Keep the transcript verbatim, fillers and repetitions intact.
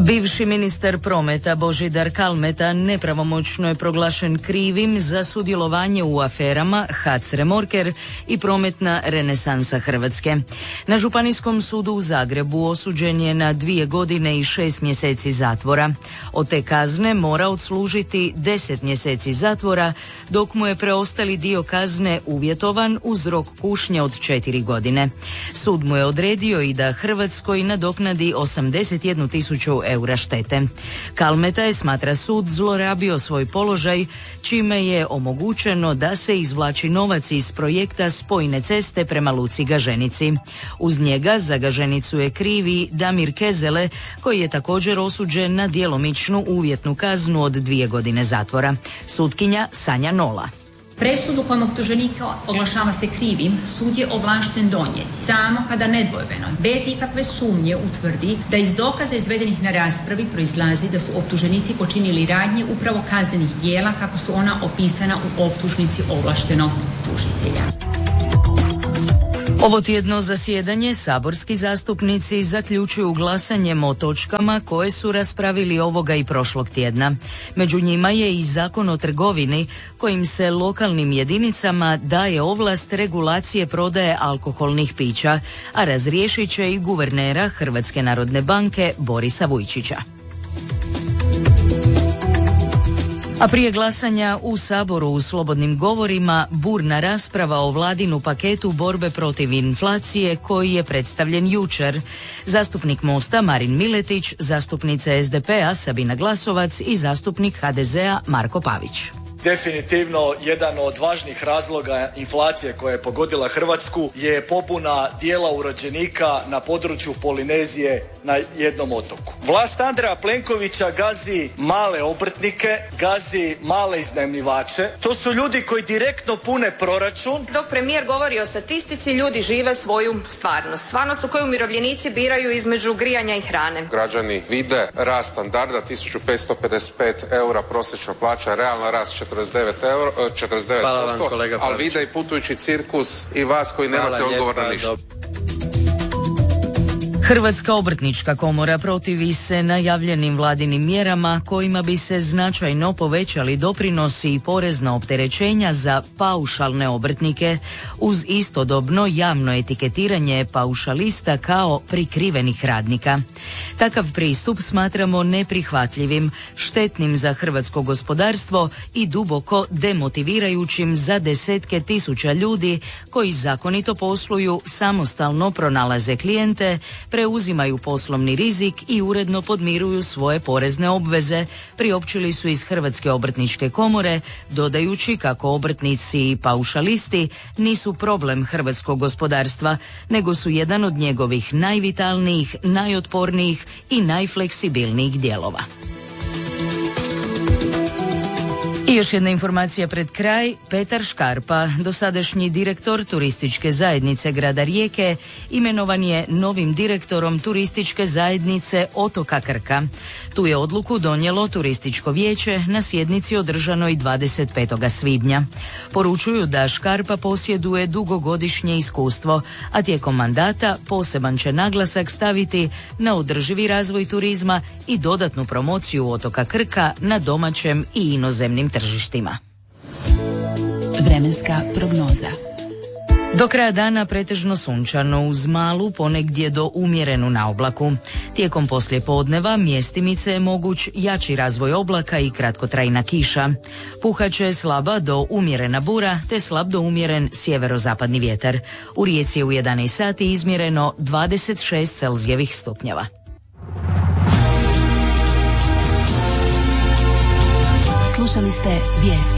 Bivši ministar prometa Božidar Kalmeta nepravomoćno je proglašen krivim za sudjelovanje u aferama H A C Remorker i prometna renesansa Hrvatske. Na Županijskom sudu u Zagrebu osuđen je na dvije godine i šest mjeseci zatvora. Od te kazne mora odslužiti deset mjeseci zatvora, dok mu je preostali dio kazne uvjetovan uz rok kušnje od četiri godine. Sud mu je odredio i da Hrvatskoj nadoknadi osamdeset jednu tisuću eura štete. Kalmeta je, smatra sud, zlorabio svoj položaj, čime je omogućeno da se izvlači novac iz projekta spojne ceste prema luci Gaženici. Uz njega za Gaženicu je krivi Damir Kezele, koji je također osuđen na djelomičnu uvjetnu kaznu od dvije godine zatvora. Sutkinja Sanja Nola. Presudu kojom optuženika oglašava se krivim, sud je ovlašten donijeti samo kada nedvojbeno, bez ikakve sumnje utvrdi da iz dokaza izvedenih na raspravi proizlazi da su optuženici počinili radnje upravo kaznenih djela kako su ona opisana u optužnici ovlaštenog tužitelja. Ovo tjedno zasjedanje saborski zastupnici zaključuju glasanjem o točkama koje su raspravili ovoga i prošlog tjedna. Među njima je i Zakon o trgovini kojim se lokalnim jedinicama daje ovlast regulacije prodaje alkoholnih pića, a razriješit će i guvernera Hrvatske narodne banke Borisa Vujčića. A prije glasanja u Saboru u slobodnim govorima burna rasprava o vladinu paketu borbe protiv inflacije koji je predstavljen jučer. Zastupnik Mosta Marin Miletić, zastupnica S D P-a Sabina Glasovac i zastupnik H D Z-a Marko Pavić. Definitivno jedan od važnih razloga inflacije koja je pogodila Hrvatsku je pobuna dijela urođenika na području Polinezije na jednom otoku. Vlast Andreja Plenkovića gazi male obrtnike, gazi male iznajmljivače. To su ljudi koji direktno pune proračun. Dok premijer govori o statistici, ljudi žive svoju stvarnost. Stvarnost u kojoj umirovljenici biraju između grijanja i hrane. Građani vide rast standarda tisuću petsto pedeset pet eura prosječna plaća, realna rast četrdeset devet euro, četrdeset devet posto, ali vide i putujući cirkus i vas koji Hvala nemate odgovor na ništa. Hrvatska obrtnička komora protivi se najavljenim vladinim mjerama kojima bi se značajno povećali doprinosi i porezna opterećenja za paušalne obrtnike uz istodobno javno etiketiranje paušalista kao prikrivenih radnika. Takav pristup smatramo neprihvatljivim, štetnim za hrvatsko gospodarstvo i duboko demotivirajućim za desetke tisuća ljudi koji zakonito posluju, samostalno pronalaze klijente, preuzimaju poslovni rizik i uredno podmiruju svoje porezne obveze, priopćili su iz Hrvatske obrtničke komore, dodajući kako obrtnici i paušalisti nisu problem hrvatskog gospodarstva, nego su jedan od njegovih najvitalnijih, najotpornijih i najfleksibilnijih dijelova. I još jedna informacija pred kraj. Petar Škarpa, dosadašnji direktor turističke zajednice grada Rijeke, imenovan je novim direktorom turističke zajednice otoka Krka. Tu je odluku donijelo turističko vijeće na sjednici održanoj dvadeset petog svibnja. Poručuju da Škarpa posjeduje dugogodišnje iskustvo, a tijekom mandata poseban će naglasak staviti na održivi razvoj turizma i dodatnu promociju otoka Krka na domaćem i inozemnim tržištima. Vremenska prognoza. Do kraja dana pretežno sunčano uz malu, ponegdje do umjerenu naoblaku. Tijekom poslijepodneva mjestimice je moguć jači razvoj oblaka i kratkotrajna kiša. Puhaće slaba do umjerena bura te slab do umjeren sjeverozapadni vjetar. U Rijeci je u jedanaest sati izmjereno dvadeset šest Celzijevih stupnjeva. Slušali ste vijesti.